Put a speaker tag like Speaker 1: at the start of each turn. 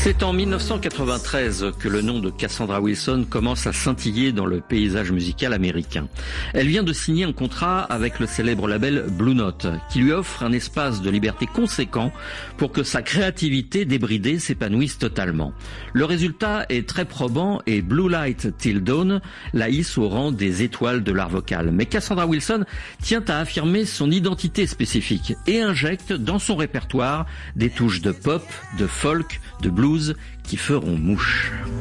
Speaker 1: C'est en 1993 que le nom de Cassandra Wilson commence à scintiller dans le paysage musical américain. Elle vient de signer un contrat avec le célèbre label Blue Note, qui lui offre un espace de liberté conséquent pour que sa créativité débridée s'épanouisse totalement. Le résultat est très probant et Blue Light Till Dawn la hisse au rang des étoiles de l'art vocal. Mais Cassandra Wilson tient à affirmer son identité spécifique et injecte dans son répertoire des touches de pop, de folk, de blues qui feront mouche.